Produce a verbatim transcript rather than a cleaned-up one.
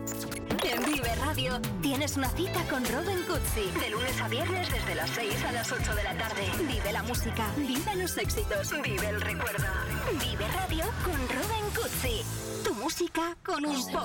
En Vive Radio tienes una cita con Robin Cutsi. De lunes a viernes desde las seis a las ocho de la tarde. Vive la música, vive los éxitos, vive el recuerdo. Vive Radio con Robin Cutsi. Tu música con un poco